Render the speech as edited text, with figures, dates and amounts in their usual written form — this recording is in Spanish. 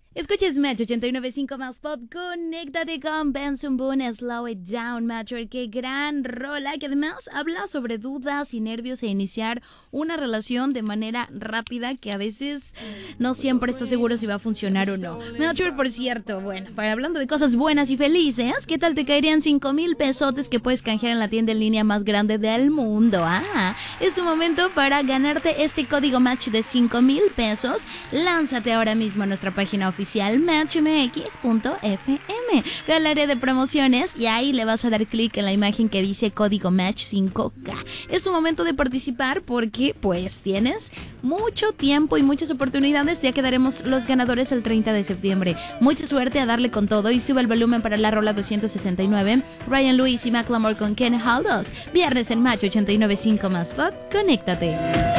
Escuches Match 89.5 más pop, conéctate con Benson Boone, Slow It Down, Match, qué gran rola, que además habla sobre dudas y nervios e iniciar una relación de manera rápida que a veces no siempre estás seguro si va a funcionar o no. Match, por cierto, bueno, para hablando de cosas buenas y felices, ¿qué tal te caerían 5,000 pesotes que puedes canjear en la tienda en línea más grande del mundo? Es tu momento para ganarte este código Match de 5,000 pesos. Lánzate ahora mismo a nuestra página oficial matchmx.fm. Ve al área de promociones y ahí le vas a dar clic en la imagen que dice código Match 5K. Es tu momento de participar porque pues tienes mucho tiempo y muchas oportunidades, ya que daremos los ganadores el 30 de septiembre. Mucha suerte, a darle con todo y sube el volumen para la rola 269. Ryan Lewis y Macklemore con Ken Haldos. Viernes en Match 89.5 más pop. Conéctate.